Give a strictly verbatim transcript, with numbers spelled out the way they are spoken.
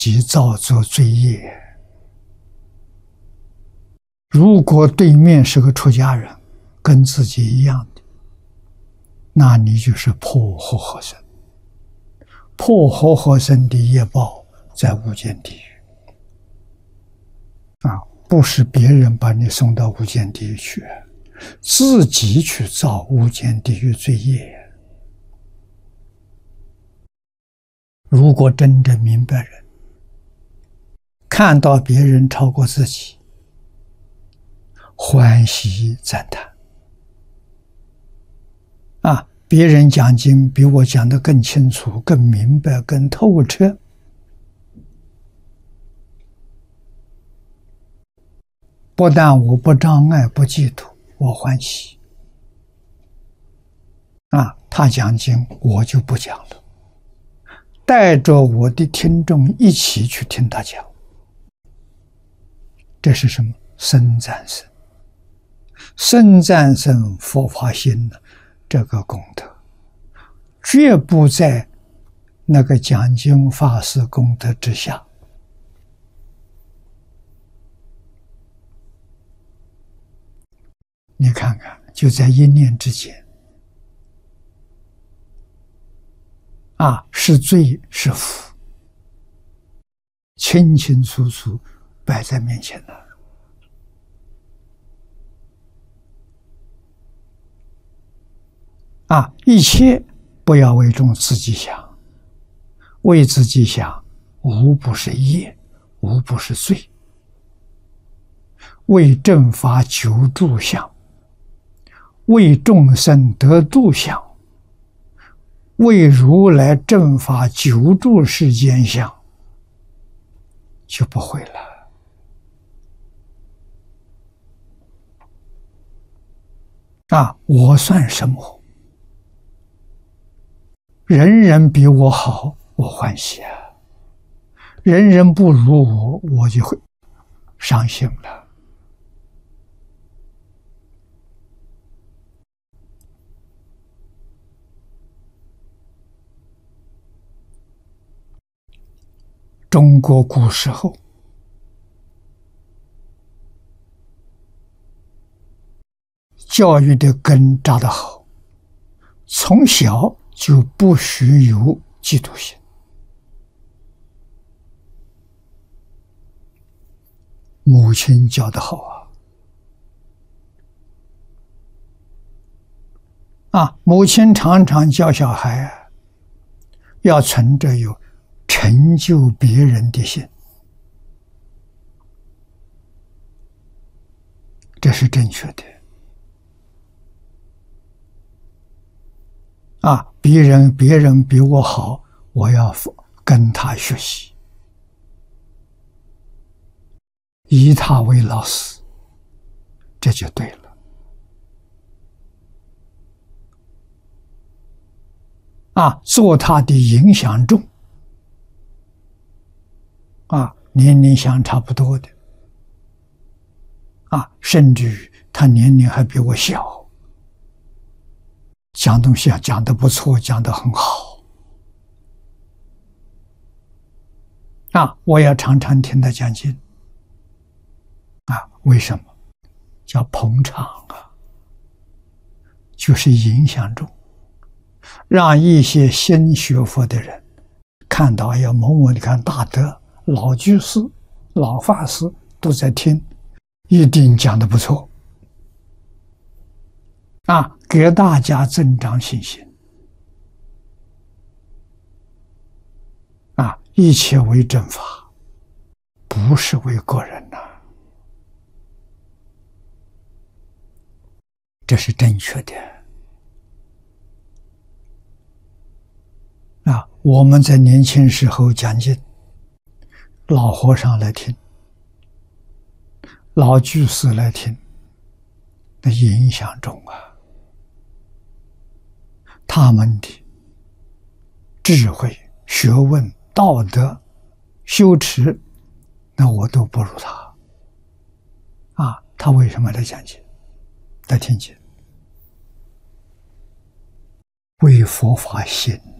己造作罪业。如果对面是个出家人，跟自己一样的，那你就是破活活生。破活活生的业报在无间地狱啊，不是别人把你送到无间地狱去，自己去造无间地狱罪业。如果真正明白人，看到别人超过自己，欢喜赞叹啊！别人讲经比我讲得更清楚、更明白、更透彻，不但我不障碍、不嫉妒，我欢喜啊！他讲经，我就不讲了，带着我的听众一起去听他讲。这是什么？僧赞僧，僧赞僧佛法心的这个功德，绝不在那个讲经法师功德之下。你看看，就在一念之间，啊，是罪是福，清清楚楚摆在面前了。啊，一切不要为众自己想，为自己想，无不是业，无不是罪。为正法久住想，为众生得度想，为如来正法久住世间想，就不会了。啊，我算什么？人人比我好，我欢喜啊；人人不如我，我就会伤心了。中国古时候教育的根扎得好，从小就不许有嫉妒心。母亲教得好啊！啊，母亲常常教小孩啊，要存着有成就别人的心，这是正确的。啊，别人别人比我好，我要跟他学习，以他为老师，这就对了。啊，做他的影响众，啊，年龄相差不多的，啊，甚至于他年龄还比我小，讲东西啊讲得不错，讲得很好，啊，我要常常听他讲经，啊，为什么？叫捧场啊，就是影响众，让一些新学佛的人看到，哎呀，某某你看大德、老居士、老法师都在听，一定讲得不错。啊，给大家增长信心。啊，一切为正法，不是为个人呐、啊，这是正确的。啊，我们在年轻时候讲经，老和尚来听，老居士来听，那影响重啊。他们的智慧、学问、道德、修持，那我都不如他。啊，他为什么来讲经、来听经？为佛法行